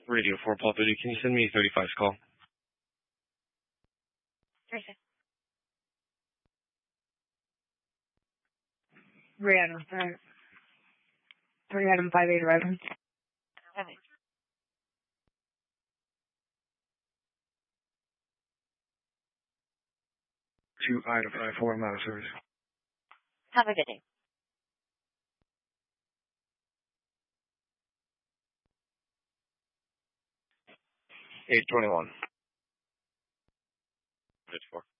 Radio 4 Paul Duty, can you send me a 35's call? 36. Brianna, 3 item 58 arriving. 2 item 54, I'm out of service. Have a good day. 821. 54.